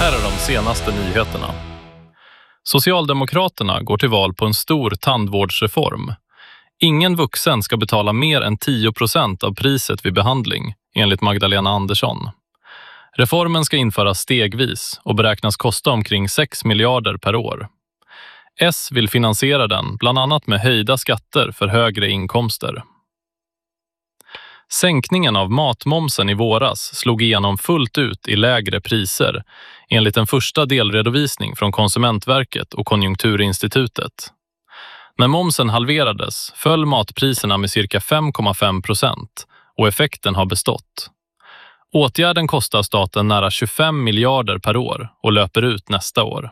Här är de senaste nyheterna. Socialdemokraterna går till val på en stor tandvårdsreform. Ingen vuxen ska betala mer än 10% av priset vid behandling, enligt Magdalena Andersson. Reformen ska införas stegvis och beräknas kosta omkring 6 miljarder per år. S vill finansiera den bland annat med höjda skatter för högre inkomster. Sänkningen av matmomsen i våras slog igenom fullt ut i lägre priser, enligt en första delredovisning från Konsumentverket och Konjunkturinstitutet. När momsen halverades föll matpriserna med cirka 5,5% och effekten har bestått. Åtgärden kostar staten nära 25 miljarder per år och löper ut nästa år.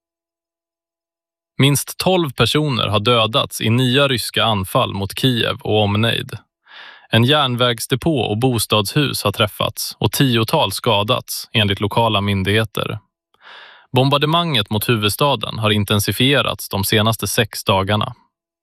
Minst 12 personer har dödats i nya ryska anfall mot Kiev och omnejd. En järnvägsdepå och bostadshus har träffats och 10-tal skadats, enligt lokala myndigheter. Bombardemanget mot huvudstaden har intensifierats de senaste 6 dagarna.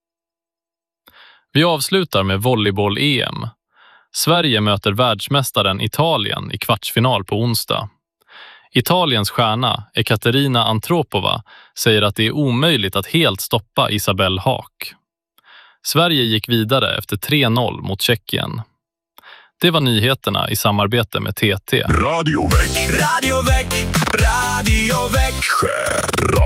Vi avslutar med volleyboll-EM. Sverige möter världsmästaren Italien i kvartsfinal på onsdag. Italiens stjärna, Ekaterina Antropova, säger att det är omöjligt att helt stoppa Isabelle Haak. Sverige gick vidare efter 3-0 mot Tjeckien. Det var nyheterna i samarbete med TT. Radio Växjö.